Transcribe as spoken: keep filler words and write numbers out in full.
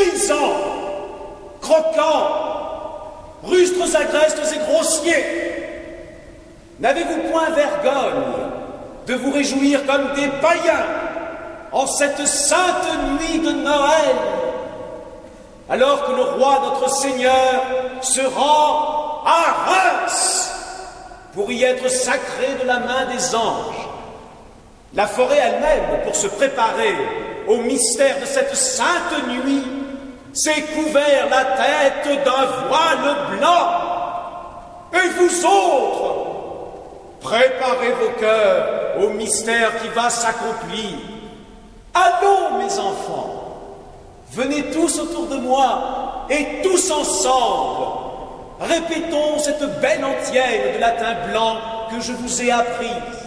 paysans, croquants, rustres, agrestes et grossiers, n'avez-vous point vergogne de vous réjouir comme des païens en cette sainte nuit de Noël, alors que le roi notre Seigneur se rend à Reims pour y être sacré de la main des anges? La forêt elle-même, pour se préparer au mystère de cette sainte nuit, s'est couvert la tête d'un voile blanc. Et vous autres, préparez vos cœurs au mystère qui va s'accomplir. Allons, mes enfants, venez tous autour de moi et tous ensemble, répétons cette belle antienne de latin blanc que je vous ai apprise.